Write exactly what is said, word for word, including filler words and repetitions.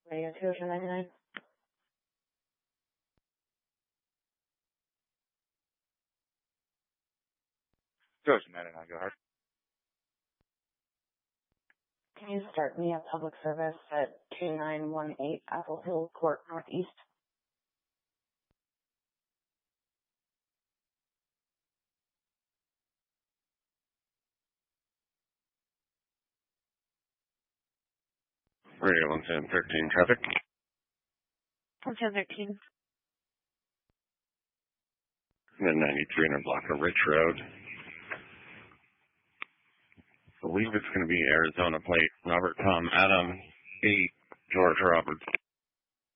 Radio two Ocean ninety-nine. two Ocean ninety-nine, go ahead. Can you start me at public service at two nine one eight Apple Hill Court Northeast? Radio one ten thirteen traffic. one ten thirteen. Then ninety-three in a block of Rich Road. I believe it's going to be Arizona plate. Robert Tom Adam eight George Roberts.